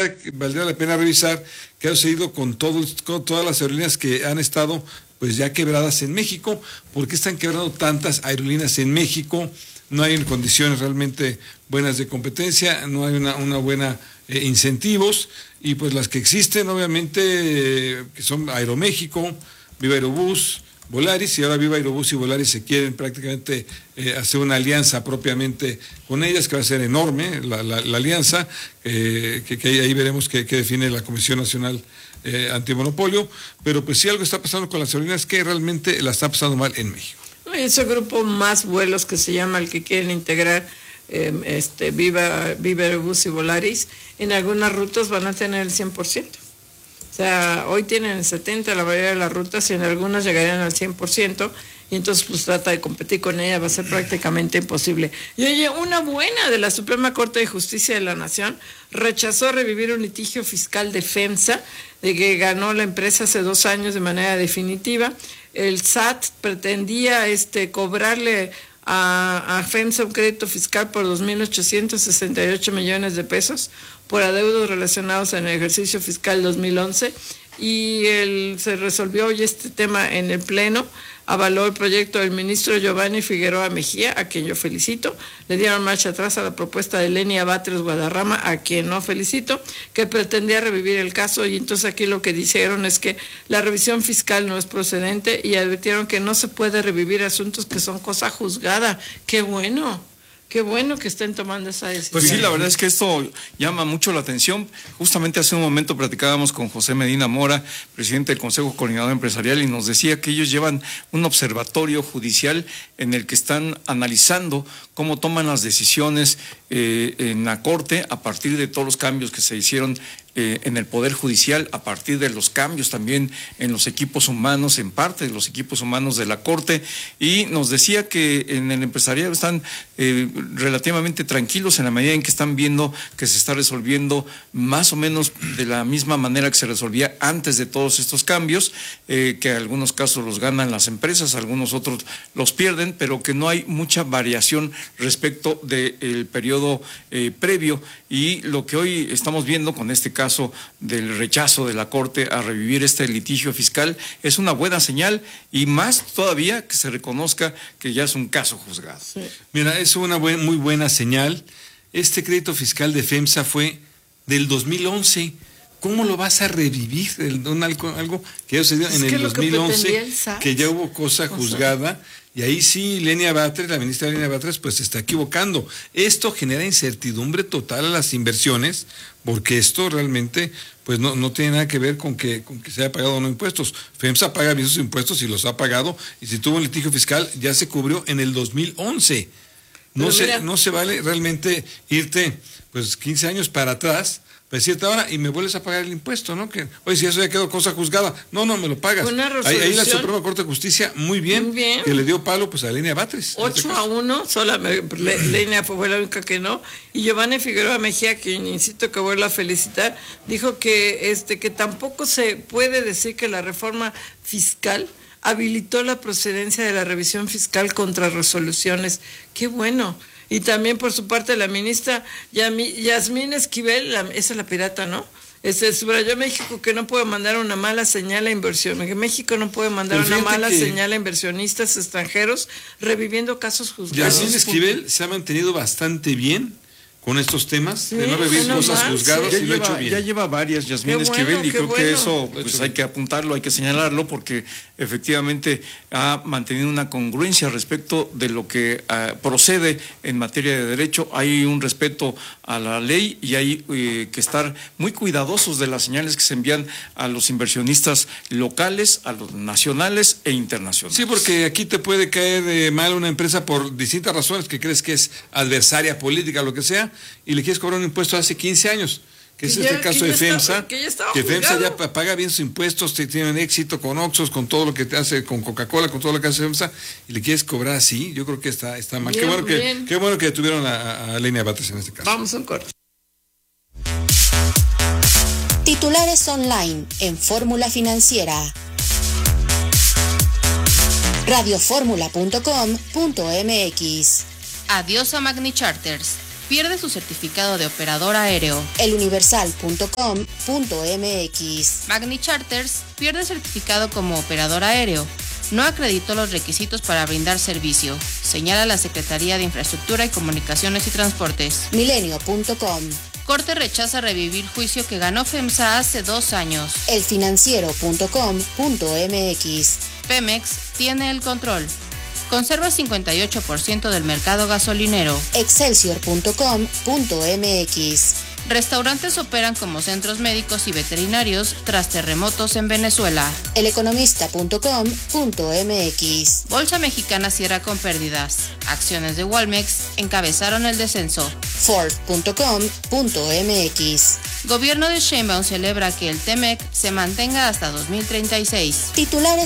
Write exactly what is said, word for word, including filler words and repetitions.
valdría, valdría la pena revisar qué ha sucedido con, todo, con todas las aerolíneas que han estado pues ya quebradas en México. ¿Por qué están quebrando tantas aerolíneas en México? No hay condiciones realmente buenas de competencia, no hay una, una buena eh, incentivos, y pues las que existen obviamente, eh, que son Aeroméxico, Viva Aerobús, Volaris, y ahora Viva Aerobús y Volaris se quieren prácticamente eh, hacer una alianza propiamente con ellas, que va a ser enorme la, la, la alianza, eh, que, que ahí veremos qué define la Comisión Nacional eh, Antimonopolio, pero pues sí algo está pasando con las aerolíneas que realmente la está pasando mal en México. Ese grupo Más Vuelos, que se llama el que quieren integrar eh, este Viva, Viva Aerobús y Volaris, en algunas rutas van a tener el cien por ciento. O sea, hoy tienen el setenta por ciento la mayoría de las rutas, y en algunas llegarían al cien por ciento, y entonces pues trata de competir con ella, va a ser prácticamente imposible. Y oye, una buena de la Suprema Corte de Justicia de la Nación rechazó revivir un litigio fiscal de FEMSA, de que ganó la empresa hace dos años de manera definitiva. El S A T pretendía este, cobrarle a, a FEMSA un crédito fiscal por dos mil ochocientos sesenta y ocho millones de pesos por adeudos relacionados en el ejercicio fiscal dos mil once, y el, se resolvió hoy este tema en el Pleno. Avaló el proyecto del ministro Giovanni Figueroa Mejía, a quien yo felicito. Le dieron marcha atrás a la propuesta de Lenia Batres Guadarrama, a quien no felicito, que pretendía revivir el caso, y entonces aquí lo que dijeron es que la revisión fiscal no es procedente, y advirtieron que no se puede revivir asuntos que son cosa juzgada. ¡Qué bueno! Qué bueno que estén tomando esa decisión. Pues sí, la verdad es que esto llama mucho la atención. Justamente hace un momento platicábamos con José Medina Mora, presidente del Consejo Coordinador Empresarial, y nos decía que ellos llevan un observatorio judicial en el que están analizando cómo toman las decisiones eh, en la Corte a partir de todos los cambios que se hicieron Eh, en el Poder Judicial, a partir de los cambios también en los equipos humanos, en parte de los equipos humanos de la Corte, y nos decía que en el empresariado están eh, relativamente tranquilos en la medida en que están viendo que se está resolviendo más o menos de la misma manera que se resolvía antes de todos estos cambios, eh, que algunos casos los ganan las empresas, algunos otros los pierden, pero que no hay mucha variación respecto del periodo eh, previo, y lo que hoy estamos viendo con este caso del rechazo de la Corte a revivir este litigio fiscal es una buena señal, y más todavía que se reconozca que ya es un caso juzgado. Sí. Mira, es una buen, muy buena señal. Este crédito fiscal de FEMSA fue del dos mil once. ¿Cómo lo vas a revivir? El, un, algo, algo que ya sucedió en el dos mil once, que, que ya hubo cosa juzgada, y ahí sí Lenia Batres, la ministra Lenia Batres, pues se está equivocando. Esto genera incertidumbre total a las inversiones, porque esto realmente pues no, no tiene nada que ver con que, con que se haya pagado o no impuestos. FEMSA paga bien sus impuestos y los ha pagado, y si tuvo un litigio fiscal ya se cubrió en el dos mil once. No se, no se vale realmente irte pues quince años para atrás, para decirte ahora, y me vuelves a pagar el impuesto, ¿no? Que, oye, si eso ya quedó cosa juzgada, no, no, me lo pagas. Ahí, ahí la Suprema Corte de Justicia, muy bien, muy bien, que le dio palo pues a Lenia Batres. ocho a uno, solamente Lenia fue la única que no, y Giovanni Figueroa Mejía, quien insisto que vuelvo a felicitar, dijo que, este, que tampoco se puede decir que la reforma fiscal habilitó la procedencia de la revisión fiscal contra resoluciones. ¡Qué bueno! Y también por su parte la ministra Yasmín Esquivel, la, esa es la pirata, ¿no? Este, subrayó México que no puede mandar una mala señal a inversión, que México no puede mandar una mala señal a inversionistas extranjeros reviviendo casos juzgados. Yasmín Esquivel se ha mantenido bastante bien con estos temas, sí, de no revivir cosas juzgadas, sí. y lo ha hecho bien. Ya lleva varias Yasmín Esquivel, bueno, y creo bueno. que eso pues hay que apuntarlo, hay que señalarlo, porque efectivamente ha mantenido una congruencia respecto de lo que uh, procede en materia de derecho. Hay un respeto a la ley, y hay eh, que estar muy cuidadosos de las señales que se envían a los inversionistas locales, a los nacionales e internacionales. Sí, porque aquí te puede caer eh, mal una empresa por distintas razones, que crees que es adversaria política, lo que sea, y le quieres cobrar un impuesto hace quince años, que es este caso de FEMSA, que, que FEMSA ya paga bien sus impuestos, tienen éxito con Oxxos, con todo lo que te hace, con Coca-Cola, con todo lo que hace FEMSA, y le quieres cobrar así. Yo creo que está, está mal. Bien, qué bueno que, qué bueno que detuvieron a, a Lenia Batres en este caso. Vamos a un corte. Titulares online en Fórmula Financiera. radio formula punto com punto m x. Adiós a Magni Charters. pierde su certificado de operador aéreo. el universal punto com punto m x. Magni Charters pierde certificado como operador aéreo. No acreditó los requisitos para brindar servicio, señala la Secretaría de Infraestructura y Comunicaciones y Transportes. milenio punto com. Corte rechaza revivir juicio que ganó FEMSA hace dos años. el financiero punto com punto m x. Pemex tiene el control. Conserva cincuenta y ocho por ciento del mercado gasolinero. excelsior punto com punto m x. Restaurantes operan como centros médicos y veterinarios tras terremotos en Venezuela. el economista punto com punto m x. Bolsa Mexicana cierra con pérdidas. Acciones de Walmex encabezaron el descenso. ford punto com punto m x. Gobierno de Sheinbaum celebra que el T M E C se mantenga hasta dos mil treinta y seis. Titulares